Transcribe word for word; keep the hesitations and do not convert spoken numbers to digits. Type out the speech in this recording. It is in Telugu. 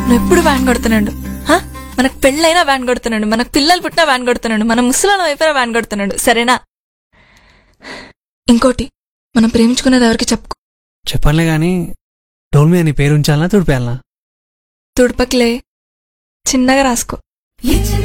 నువ్వు ఎప్పుడు వ్యాన్ కొడుతున్నాడు. మనకు పెళ్ళైనా వ్యాన్ కొడుతున్నాడు, మనకు పిల్లలు పుట్టినా వ్యాన్ కొడుతున్నాడు, మన ముసలాళ్ళం అయిపోయినా వ్యాన్ కొడుతున్నాడు. సరేనా? ఇంకోటి, మనం ప్రేమించుకునేది ఎవరికి చెప్పుకో. చెప్పనులే గాని డోల్ మీద నీ పేరు ఉంచాలనా తుడిపేయాలనా? తుడపకిలే, చిన్నగా రాసుకో.